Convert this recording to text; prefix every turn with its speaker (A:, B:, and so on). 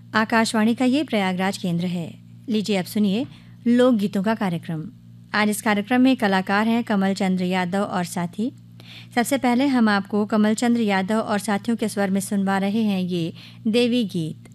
A: आकाशवाणी का ये प्रयागराज केंद्र है। लीजिए अब सुनिए लोकगीतों का कार्यक्रम। आज इस कार्यक्रम में कलाकार हैं कमल चंद्र यादव और साथी। सबसे पहले हम आपको कमल चंद्र यादव और साथियों के स्वर में सुनवा रहे हैं ये देवी गीत।